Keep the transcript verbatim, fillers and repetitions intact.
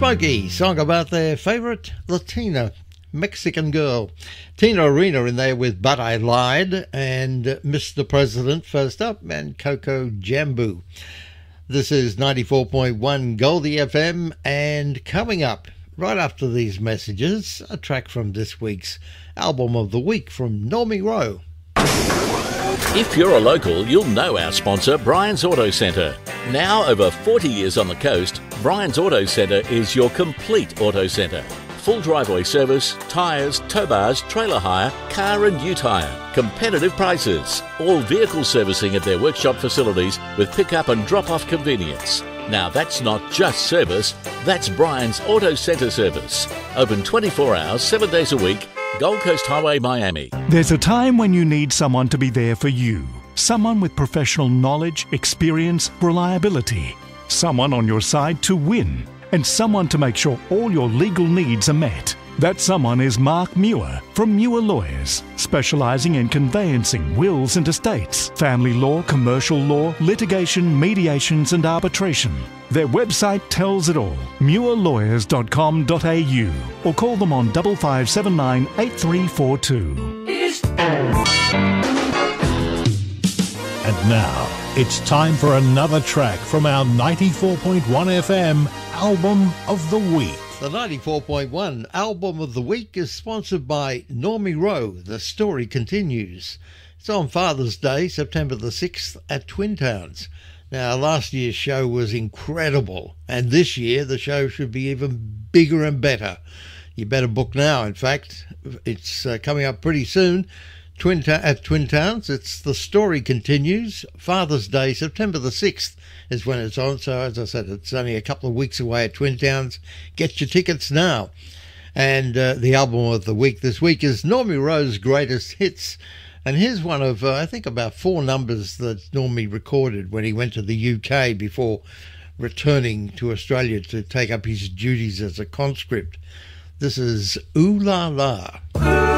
Smokey, song about their favourite Latina Mexican girl. Tina Arena in there with But I Lied, and Mister President first up, and Coco Jambu. This is ninety-four point one Goldie F M, and coming up right after these messages, a track from this week's Album of the Week from Normie Rowe. If you're a local, you'll know our sponsor, Brian's Auto Centre. Now over forty years on the coast, Brian's Auto Centre is your complete auto centre. Full driveway service, tyres, tow bars, trailer hire, car and ute hire. Competitive prices. All vehicle servicing at their workshop facilities with pick-up and drop-off convenience. Now that's not just service, that's Brian's Auto Centre service. Open twenty-four hours, seven days a week, Gold Coast Highway, Miami. There's a time when you need someone to be there for you. Someone with professional knowledge, experience, reliability. Someone on your side to win. And someone to make sure all your legal needs are met. That someone is Mark Muir from Muir Lawyers, specialising in conveyancing, wills and estates, family law, commercial law, litigation, mediations and arbitration. Their website tells it all, muir lawyers dot com dot a u, or call them on five five seven nine eight three four two. And now, it's time for another track from our ninety-four point one F M Album of the Week. The ninety-four point one Album of the Week is sponsored by Normie Rowe. The story continues. It's on Father's Day, September the sixth, at Twin Towns. Now, last year's show was incredible, and this year the show should be even bigger and better. You better book now, in fact. It's uh, coming up pretty soon. Twin Ta- at Twin Towns, it's The Story Continues. Father's Day, September the sixth is when it's on. So, as I said, it's only a couple of weeks away at Twin Towns. Get your tickets now. And uh, the album of the week this week is Normie Rowe's Greatest Hits. And here's one of, uh, I think, about four numbers that Normie recorded when he went to the U K before returning to Australia to take up his duties as a conscript. This is Ooh La La.